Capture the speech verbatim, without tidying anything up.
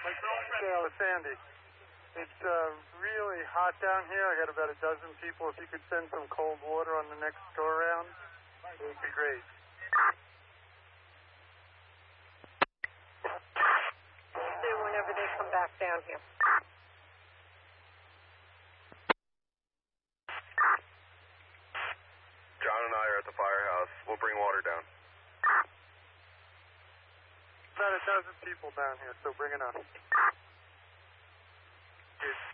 Dale, it's Andy. It's uh, really hot down here. I got about a dozen people. If you could send some cold water on the next go around, it would be great. We'll do whenever they come back down here. John and I are at the firehouse. We'll bring water down. About a dozen people down here, so bring it up.